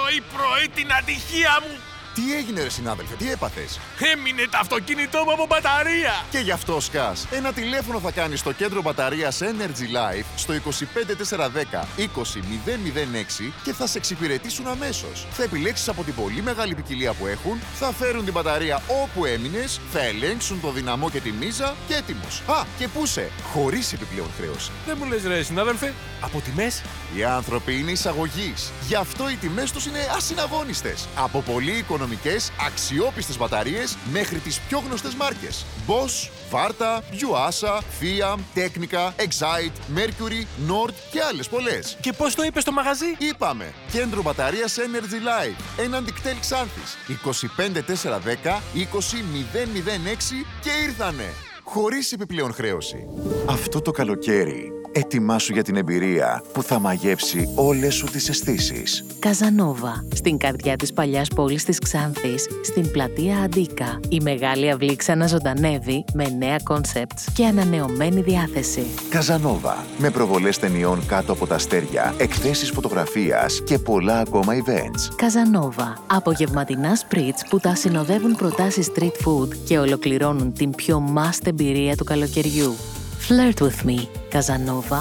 πρωί την ατυχία μου. Τι έγινε ρε συνάδελφε, τι έπαθες? Έμεινε το αυτοκίνητό μου από μπαταρία. Και γι' αυτό σκάς. Ένα τηλέφωνο θα κάνεις στο κέντρο μπαταρίας Energy Life στο 25410 20006 και θα σε εξυπηρετήσουν αμέσως. Θα επιλέξεις από την πολύ μεγάλη ποικιλία που έχουν, θα φέρουν την μπαταρία όπου έμεινες, θα ελέγξουν το δυναμό και τη μίζα και έτοιμος. Α, και πού σε, χωρίς επιπλέον χρέωση. Δεν μου λες ρε συνάδελφε, από τιμές? Οι άνθρωποι είναι εισαγωγής. Γι' αυτό οι τιμές τους είναι ασυναγώνιστες. Από πολύ οικονομικές, αξιόπιστες μπαταρίες μέχρι τις πιο γνωστές μάρκες. Bosch, Varta, Yuasa, Fiat, Technica, Excite, Mercury, Nord και άλλες πολλές. Και πώς το είπες στο μαγαζί? Είπαμε, κέντρο μπαταρίας Energy Life, έναντι κτέλ Ξάνθης, 25410 20006 και ήρθανε. Χωρίς επιπλέον χρέωση. Αυτό το καλοκαίρι, ετοιμάσου για την εμπειρία που θα μαγεύσει όλες σου τις αισθήσεις. Καζανόβα, στην καρδιά της παλιάς πόλης της Ξάνθης, στην πλατεία Αντίκα. Η μεγάλη αυλή ξαναζωντανεύει με νέα κόνσεπτς και ανανεωμένη διάθεση. Καζανόβα, με προβολές ταινιών κάτω από τα αστέρια, εκθέσεις φωτογραφίας και πολλά ακόμα events. Καζανόβα, απογευματινά σπριτς που τα συνοδεύουν προτάσεις street food και ολοκληρώνουν την πιο must εμπειρία του καλοκαιριού. Flirt with me, Καζανόβα.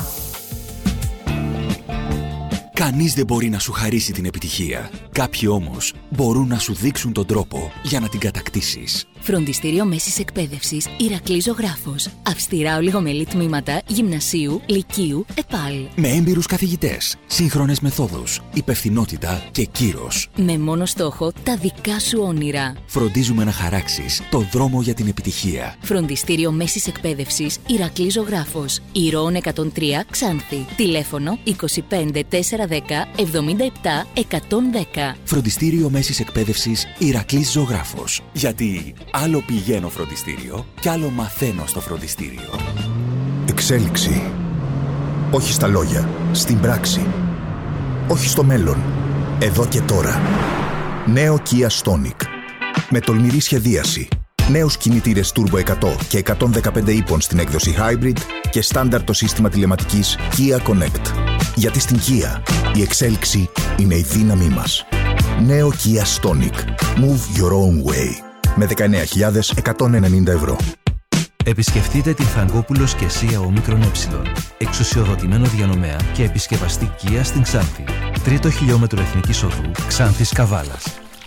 Κανείς δεν μπορεί να σου χαρίσει την επιτυχία. Κάποιοι όμως μπορούν να σου δείξουν τον τρόπο για να την κατακτήσεις. Φροντιστήριο Μέσης Εκπαίδευσης Ηρακλής Ζωγράφος. Αυστηρά ολιγομελή τμήματα γυμνασίου, λυκείου, ΕΠΑΛ. Με έμπειρους καθηγητές, σύγχρονες μεθόδους, υπευθυνότητα και κύρος. Με μόνο στόχο τα δικά σου όνειρα. Φροντίζουμε να χαράξεις το δρόμο για την επιτυχία. Φροντιστήριο Μέσης Εκπαίδευσης Ηρακλής Ζωγράφος. Ηρώων 103 Ξάνθη. Τηλέφωνο 25 410 77 110. Φροντιστήριο Μέσης Εκπαίδευσης Ηρακλής Ζωγράφος. Γιατί άλλο πηγαίνω φροντιστήριο κι άλλο μαθαίνω στο φροντιστήριο. Εξέλιξη. Όχι στα λόγια, στην πράξη. Όχι στο μέλλον, εδώ και τώρα. Νέο Kia Stonic. Με τολμηρή σχεδίαση. Νέους κινητήρες Turbo 100 και 115 ύπων στην έκδοση Hybrid και στάνταρ το σύστημα τηλεματικής Kia Connect. Γιατί στην Kia η εξέλιξη είναι η δύναμή μας. Νέο Kia Stonic. Move your own way. Με 19.190 ευρώ. Επισκεφτείτε την Φραγκόπουλος και Σία Ομίκρον Ε, εξουσιοδοτημένο διανομέα και επισκευαστή Kia στην Ξάνθη. 3ο χιλιόμετρο Εθνικής Οδού, Ξάνθης Καβάλας.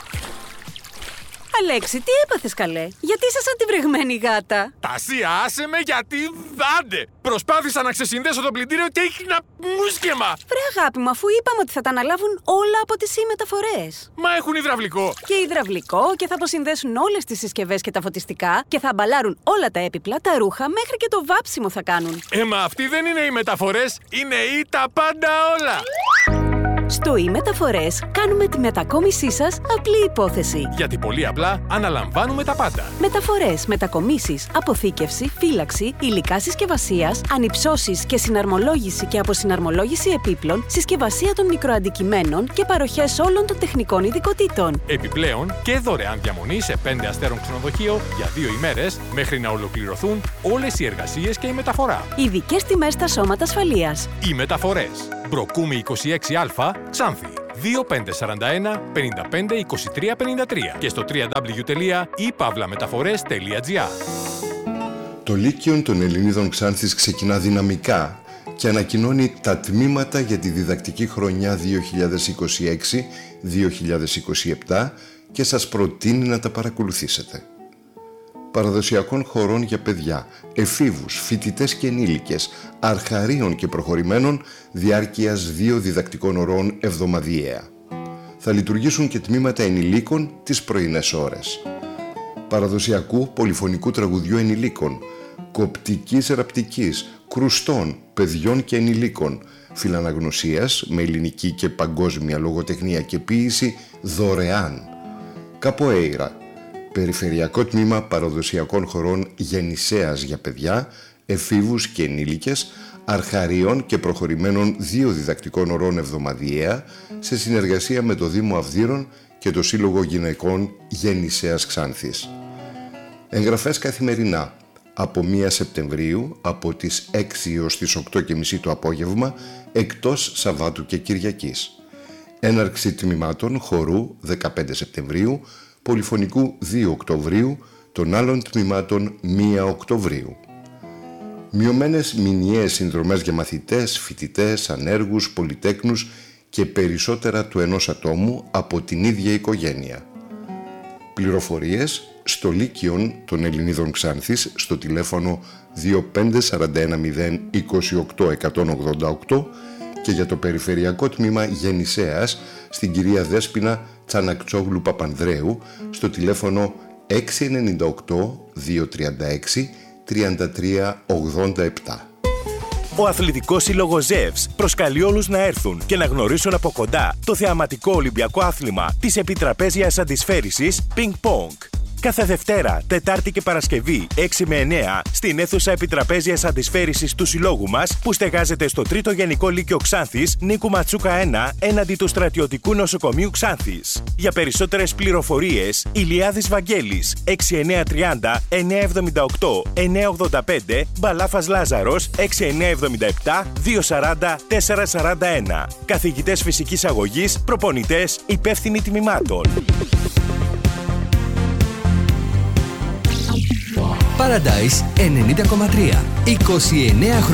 Αλέξη, τι έπαθες καλέ? Γιατί είσαι σαν τη βρεγμένη γάτα? Τασία, άσε με γιατί δάντε. Προσπάθησα να ξεσυνδέσω το πλυντήριο και έχει ένα μουσκεμα. Βρε αγάπη μου, αφού είπαμε ότι θα τα αναλάβουν όλα από τις μεταφορές. Μα έχουν υδραυλικό. Και υδραυλικό και θα αποσυνδέσουν όλες τις συσκευές και τα φωτιστικά και θα αμπαλάρουν όλα τα έπιπλα, τα ρούχα, μέχρι και το βάψιμο θα κάνουν. Μα αυτοί δεν είναι οι μεταφορές, είναι οι τα πάντα όλα. Στο e-Μεταφορές κάνουμε τη μετακόμισή σας απλή υπόθεση. Γιατί πολύ απλά αναλαμβάνουμε τα πάντα. Μεταφορές, μετακομίσεις, αποθήκευση, φύλαξη, υλικά συσκευασίας, ανυψώσεις και συναρμολόγηση και αποσυναρμολόγηση επίπλων, συσκευασία των μικροαντικειμένων και παροχές όλων των τεχνικών ειδικοτήτων. Επιπλέον και δωρεάν διαμονή σε 5 αστέρων ξενοδοχείο για 2 ημέρες μέχρι να ολοκληρωθούν όλες οι εργασίες και η μεταφορά. Ειδικές τιμές στα σώματα ασφαλείας. Οι μεταφορές. Μπροκούμη 26Α, Ξάνθη. 2541 55 23 53 και στο www.ipavlametaphores.gr. Το Λύκειον των Ελληνίδων Ξάνθης ξεκινά δυναμικά και ανακοινώνει τα τμήματα για τη διδακτική χρονιά 2026-2027 και σας προτείνει να τα παρακολουθήσετε. Παραδοσιακών χορών για παιδιά, εφήβους, φοιτητές και ενήλικες, αρχαρίων και προχωρημένων διάρκειας 2 διδακτικών ωρών εβδομαδιαία. Θα λειτουργήσουν και τμήματα ενηλίκων τις πρωινές ώρες. Παραδοσιακού πολυφωνικού τραγουδιού ενηλίκων, κοπτικής ραπτικής, κρουστών, παιδιών και ενηλίκων, φιλαναγνωσίας με ελληνική και παγκόσμια λογοτεχνία και ποίηση δωρεάν. Καποέιρα, περιφερειακό τμήμα παραδοσιακών χορών γεννησέας για παιδιά, εφήβους και ενήλικες, αρχαρίων και προχωρημένων 2 διδακτικών ωρών εβδομαδιαία σε συνεργασία με το Δήμο Αυδείρων και το Σύλλογο Γυναικών Γεννησέας Ξάνθης. Εγγραφές καθημερινά από 1 Σεπτεμβρίου από τις 6 έως τις 8.30 το απόγευμα, εκτός Σαββάτου και Κυριακής. Έναρξη τμήματων χορού 15 Σεπτεμβρίου, πολυφωνικού 2 Οκτωβρίου, των άλλων τμήματων 1 Οκτωβρίου. Μειωμένες μηνιαίες συνδρομές για μαθητές, φοιτητές, ανέργους, πολυτέκνους και περισσότερα του ενός ατόμου από την ίδια οικογένεια. Πληροφορίες στο Λύκειον των Ελληνίδων Ξάνθης στο τηλέφωνο 2541028188 και για το Περιφερειακό Τμήμα Γεννησέας στην κυρία Δέσποινα Τσανακτσόγλου Παπανδρέου στο τηλέφωνο 698 236 3387. Ο Αθλητικός Σύλλογος ΖΕΒΣ προσκαλεί όλους να έρθουν και να γνωρίσουν από κοντά το θεαματικό Ολυμπιακό άθλημα της επιτραπέζιας αντισφαίρισης Ping Pong. Κάθε Δευτέρα, Τετάρτη και Παρασκευή 6 με 9 στην αίθουσα επιτραπέζιας αντισφαίρισης του συλλόγου μας που στεγάζεται στο 3ο Γενικό Λύκειο Ξάνθης Νίκου Ματσούκα 1 έναντι του Στρατιωτικού Νοσοκομείου Ξάνθης. Για περισσότερες πληροφορίες, Ηλιάδης Βαγγέλης 6930 978 985, Μπαλάφας Λάζαρος 6977 240 441. Καθηγητές φυσικής αγωγής, προπονητές, υπεύθυνοι τμήματων. Paradise 90,3. 29 χρόνια.